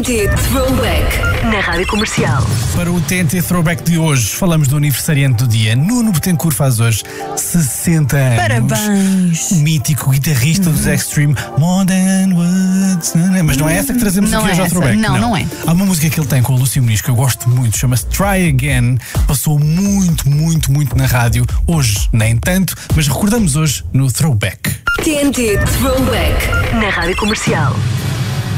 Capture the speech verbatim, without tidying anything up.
T N T Throwback na Rádio Comercial. Para o T N T Throwback de hoje, falamos do aniversariante do dia. Nuno Bettencourt faz hoje sessenta anos. Parabéns! O mítico guitarrista dos Extreme, More Than Words. Mas não é essa que trazemos não aqui é hoje ao essa. Throwback. Não, não, não é. Há uma música que ele tem com o Lúcio Muniz que eu gosto muito, chama-se Try Again. Passou muito, muito, muito na rádio. Hoje, nem tanto, mas recordamos hoje no Throwback. T N T Throwback na Rádio Comercial.